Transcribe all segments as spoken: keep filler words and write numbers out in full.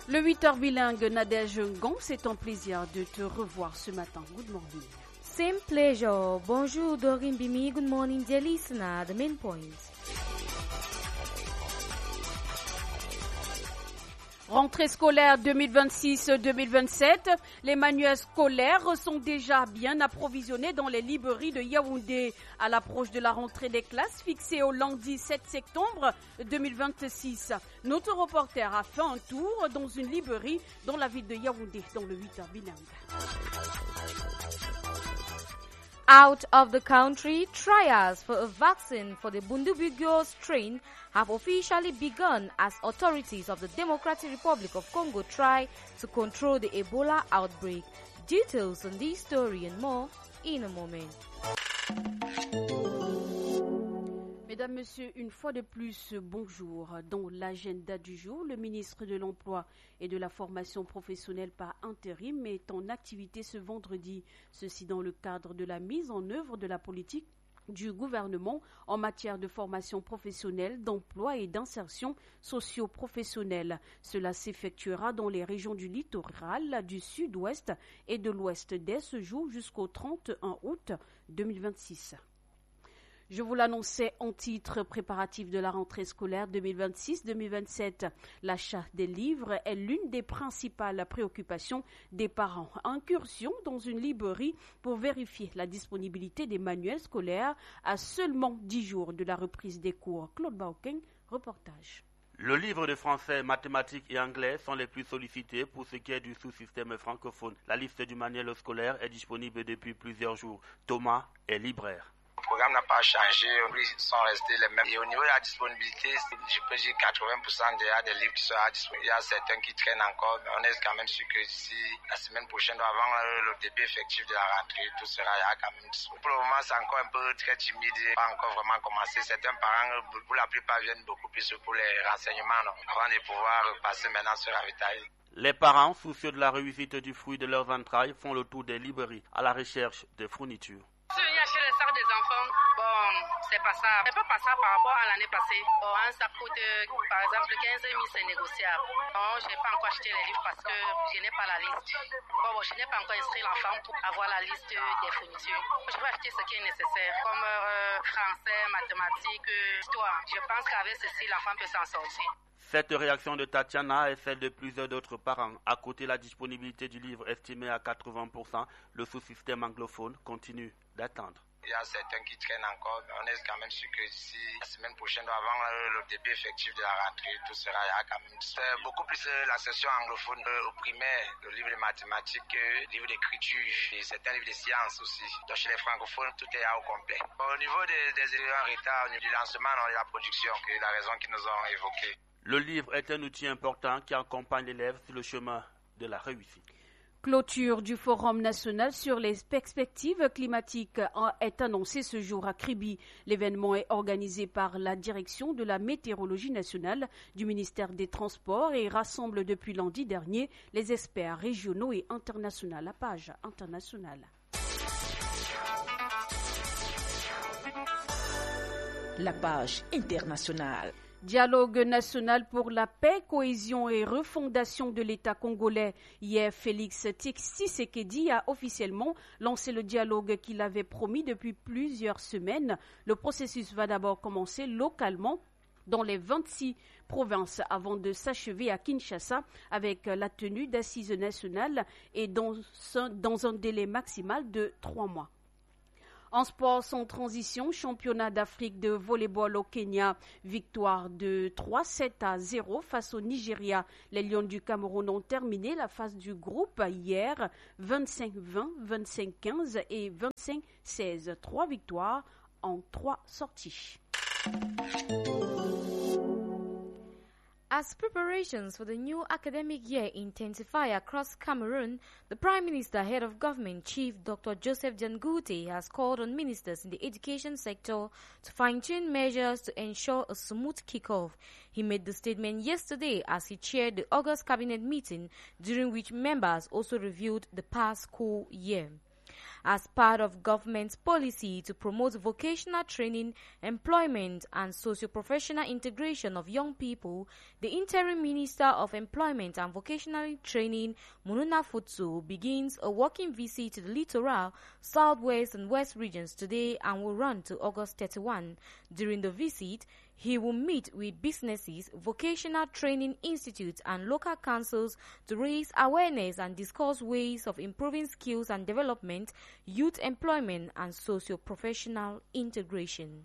Le huit heures bilingue, Nadège Ngon, c'est un plaisir de te revoir ce matin. Good morning. Same pleasure. Bonjour, Doreen Bimi. Good morning, dear listener. The main points. Rentrée scolaire deux mille vingt-six deux mille vingt-sept, les manuels scolaires sont déjà bien approvisionnés dans les librairies de Yaoundé à l'approche de la rentrée des classes fixée au lundi sept septembre deux mille vingt-six. Notre reporter a fait un tour dans une librairie dans la ville de Yaoundé, dans le huit heures bilingue. Out of the country, trials for a vaccine for the Bundibugyo strain have officially begun as authorities of the Democratic Republic of Congo try to control the Ebola outbreak. Details on this story and more in a moment. Mesdames, Messieurs, une fois de plus, bonjour. Dans l'agenda du jour, le ministre de l'Emploi et de la formation professionnelle par intérim est en activité ce vendredi. Ceci dans le cadre de la mise en œuvre de la politique du gouvernement en matière de formation professionnelle, d'emploi et d'insertion socio-professionnelle. Cela s'effectuera dans les régions du littoral, du sud-ouest et de l'ouest dès ce jour jusqu'au trente et un août deux mille vingt-six. Je vous l'annonçais en titre préparatif de la rentrée scolaire deux mille vingt-six deux mille vingt-sept. L'achat des livres est l'une des principales préoccupations des parents. Incursion dans une librairie pour vérifier la disponibilité des manuels scolaires à seulement dix jours de la reprise des cours. Claude Baoken, reportage. Le livre de français, mathématiques et anglais sont les plus sollicités pour ce qui est du sous-système francophone. La liste du manuel scolaire est disponible depuis plusieurs jours. Thomas est libraire. Le programme n'a pas changé, ils sont restés les mêmes. Et au niveau de la disponibilité, je peux dire quatre-vingts pour cent déjà des livres qui sont disponibles. Il y a certains qui traînent encore, mais on est quand même sûr que d'ici la semaine prochaine, avant le début effectif de la rentrée, tout sera quand même disponible. Pour le moment, c'est encore un peu très timide, pas encore vraiment commencé. Certains parents, pour la plupart, viennent beaucoup plus pour les renseignements, non, avant de pouvoir passer maintenant sur la ravitail. Les parents, soucieux de la réussite du fruit de leurs entrailles, font le tour des librairies à la recherche de fournitures. Venir acheter les sacs des enfants, bon, c'est pas ça. C'est pas ça par rapport à l'année passée. Bon, un sac coûte, par exemple, quinze mille, c'est négociable. Bon, je n'ai pas encore acheté les livres parce que je n'ai pas la liste. Bon, bon je n'ai pas encore inscrit l'enfant pour avoir la liste des fournitures. Je vais acheter ce qui est nécessaire, comme euh, français, mathématiques, histoire. Je pense qu'avec ceci, l'enfant peut s'en sortir. Cette réaction de Tatiana est celle de plusieurs autres parents. À côté de la disponibilité du livre estimée à quatre-vingts pour cent, le sous-système anglophone continue d'attendre. Il y a certains qui traînent encore, mais on est quand même sûr que d'ici la semaine prochaine, avant le début effectif de la rentrée, tout sera quand même. C'est beaucoup plus la session anglophone au primaire, le livre de mathématiques, le livre d'écriture et certains livres de sciences aussi. Donc chez les francophones, tout est au complet. Au niveau des, des élèves en retard, au niveau du lancement et de la production, c'est la raison qu'ils nous ont évoquée. Le livre est un outil important qui accompagne l'élève sur le chemin de la réussite. Clôture du Forum national sur les perspectives climatiques est annoncée ce jour à Kribi. L'événement est organisé par la direction de la météorologie nationale du ministère des Transports et rassemble depuis lundi dernier les experts régionaux et internationaux. La page internationale. La page internationale. Dialogue national pour la paix, cohésion et refondation de l'État congolais. Hier, Félix Tshisekedi a officiellement lancé le dialogue qu'il avait promis depuis plusieurs semaines. Le processus va d'abord commencer localement dans les vingt-six provinces avant de s'achever à Kinshasa avec la tenue d'assises nationales et dans un, dans un délai maximal de trois mois. En sport sans transition, championnat d'Afrique de volleyball au Kenya, victoire de trois sept à zéro face au Nigeria. Les Lions du Cameroun ont terminé la phase du groupe hier, vingt-cinq vingt, vingt-cinq quinze et vingt-cinq seize. Trois victoires en trois sorties. As preparations for the new academic year intensify across Cameroon, the Prime Minister, Head of Government, Chief Doctor Joseph Diangoute, has called on ministers in the education sector to fine-tune measures to ensure a smooth kick-off. He made the statement yesterday as he chaired the August cabinet meeting, during which members also reviewed the past school year. As part of government's policy to promote vocational training, employment, and socio-professional integration of young people, the Interim Minister of Employment and Vocational Training, Mununa Futsu, begins a working visit to the littoral, southwest, and west regions today and will run to August thirty-first. During the visit, he will meet with businesses, vocational training institutes, and local councils to raise awareness and discuss ways of improving skills and development, youth employment, and socio-professional integration.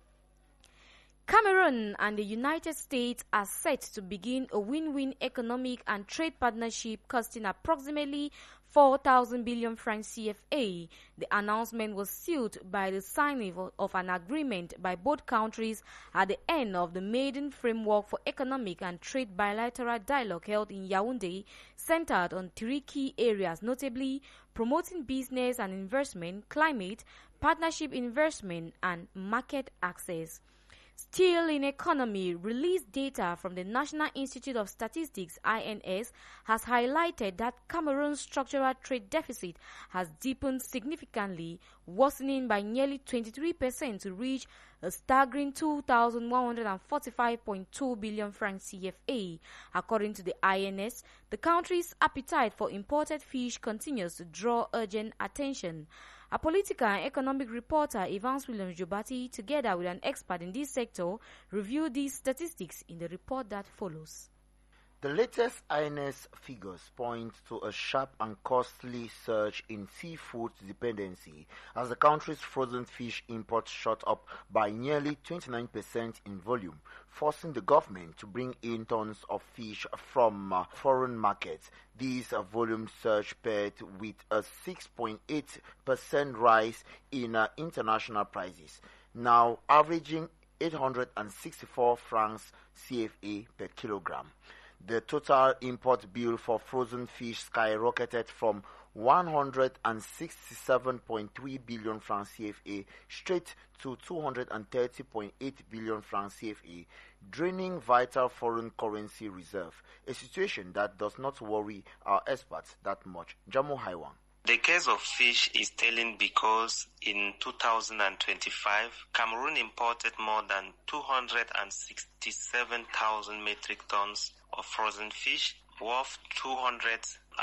Cameroon and the United States are set to begin a win-win economic and trade partnership costing approximately four thousand billion francs C F A. The announcement was sealed by the signing of an agreement by both countries at the end of the maiden framework for economic and trade bilateral dialogue held in Yaoundé, centered on three key areas, notably promoting business and investment, climate, partnership investment, and market access. Still in economy, released data from the National Institute of Statistics I N S has highlighted that Cameroon's structural trade deficit has deepened significantly, worsening by nearly twenty-three percent to reach a staggering two thousand one hundred forty-five point two billion francs C F A. According to the I N S, the country's appetite for imported fish continues to draw urgent attention. A political and economic reporter, Evans Williams Jobati, together with an expert in this sector, reviewed these statistics in the report that follows. The latest I N S figures point to a sharp and costly surge in seafood dependency as the country's frozen fish imports shot up by nearly twenty-nine percent in volume, forcing the government to bring in tons of fish from uh, foreign markets. These uh, volume surge paired with a six point eight percent rise in uh, international prices, now averaging eight hundred sixty-four francs C F A per kilogram. The total import bill for frozen fish skyrocketed from one hundred sixty-seven point three billion francs C F A straight to two hundred thirty point eight billion francs C F A, draining vital foreign currency reserve, a situation that does not worry our experts that much. Jamo Haiwan. The case of fish is telling because in two thousand twenty-five, Cameroon imported more than two hundred sixty-seven thousand metric tons of frozen fish, worth two hundred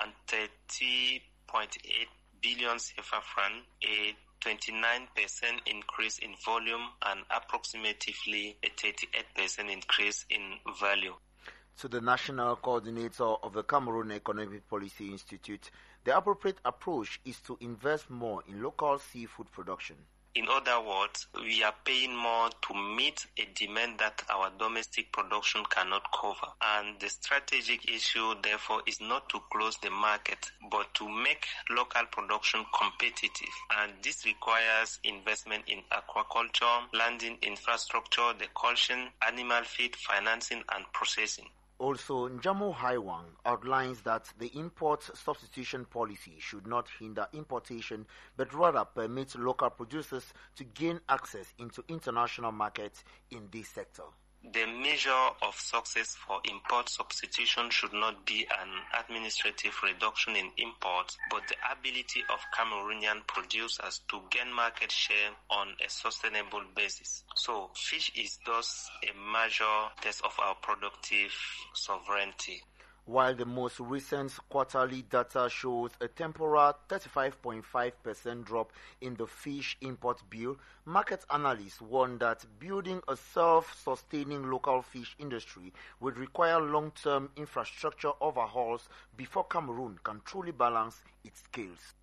thirty point eight billion C F A francs, a twenty-nine percent increase in volume and approximately a thirty-eight percent increase in value. To the national coordinator of the Cameroon Economic Policy Institute, the appropriate approach is to invest more in local seafood production. In other words, we are paying more to meet a demand that our domestic production cannot cover. And the strategic issue, therefore, is not to close the market, but to make local production competitive. And this requires investment in aquaculture, landing infrastructure, the culture, animal feed, financing, and processing. Also, Njamo Haiwan outlines that the import substitution policy should not hinder importation, but rather permit local producers to gain access into international markets in this sector. The measure of success for import substitution should not be an administrative reduction in imports, but the ability of Cameroonian producers to gain market share on a sustainable basis. So, fish is thus a major test of our productive sovereignty. While the most recent quarterly data shows a temporary thirty-five point five percent drop in the fish import bill, market analysts warn that building a self-sustaining local fish industry would require long-term infrastructure overhauls before Cameroon can truly balance its scales.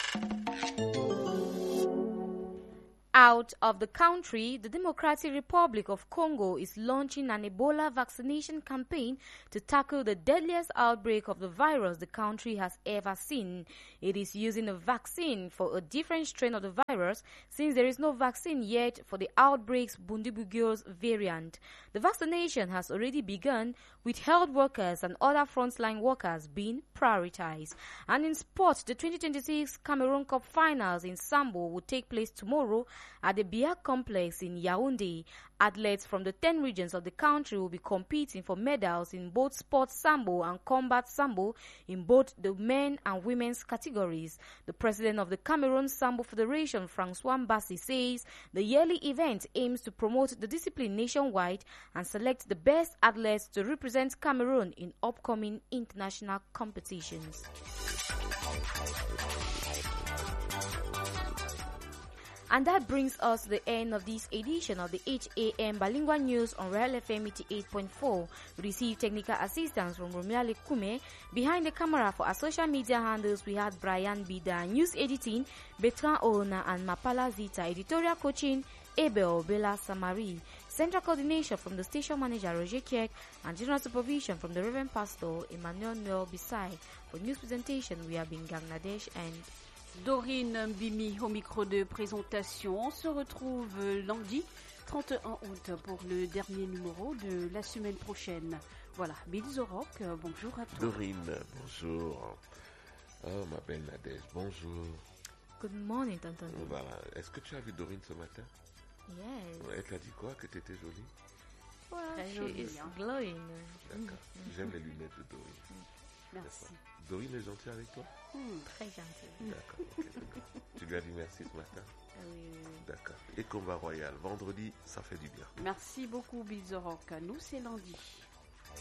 Out of the country, the Democratic Republic of Congo is launching an Ebola vaccination campaign to tackle the deadliest outbreak of the virus the country has ever seen. It is using a vaccine for a different strain of the virus since there is no vaccine yet for the outbreak's Bundibugyo variant. The vaccination has already begun, with health workers and other frontline workers being prioritized. And in sport, the twenty twenty-six Cameroon Cup finals in Sambo will take place tomorrow at the Biak complex in Yaoundé. Athletes from the ten regions of the country will be competing for medals in both sports sambo and combat sambo in both the men and women's categories. The president of the Cameroon Sambo Federation, Francois Mbassi, says the yearly event aims to promote the discipline nationwide and select the best athletes to represent Cameroon in upcoming international competitions. And that brings us to the end of this edition of the H A M Bilingual News on Real F M eighty-eight point four. We received technical assistance from Romiale Kume. Behind the camera for our social media handles, we had Brian Bida, news editing, Bertrand Oona and Mapala Zita, editorial coaching, Abel Bella Samari, central coordination from the station manager Roger Kiek, and general supervision from the Reverend Pastor Emmanuel Noel Bisai. For news presentation, we have been Gangladesh and Dorine Mbimi au micro de présentation. On se retrouve lundi trente et un août pour le dernier numéro de la semaine prochaine. Voilà, Bill Zorok, bonjour à toi. Dorine, bonjour. Oh, ma belle Nadège, bonjour. Good morning, Tonton. Voilà, est-ce que tu as vu Dorine ce matin? Yes. Elle t'a dit quoi? Que tu étais jolie? Well, Très she jolie, is hein. glowing. D'accord, j'aime les lunettes de Dorine. Merci. Dorine est gentille avec toi? Hmm. Très gentil. D'accord, ok, d'accord. Tu lui as dit merci ce matin? Oui, oui, oui. D'accord. Et combat royal, vendredi, ça fait du bien. Merci beaucoup, Bill Zorok. Nous, c'est lundi.